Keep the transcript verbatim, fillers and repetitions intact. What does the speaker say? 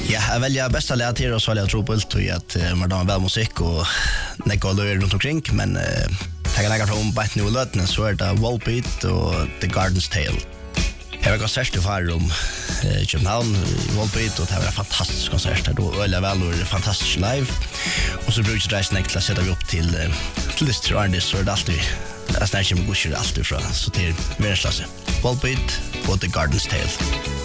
Ja, jeg velger best å lære til oss velger trobult og at uh, man har vel musikk og nekka løyer rundt omkring, men uh, tenker jeg fra om beint nå løtene, så er det Wallbeat og The Garden's Tale. Jeg var konsert i far om uh, København i Wallbeat, og det var en fantastisk konsert. Det var veldig vel og fantastisk live. Og så bruker jeg reisen til å sette vi opp til, uh, til Lister og Arndis, så er det alltid, jeg snakker med godkjøret alltid fra, så til Verenslasse. Wallbeat og The Garden's Tale.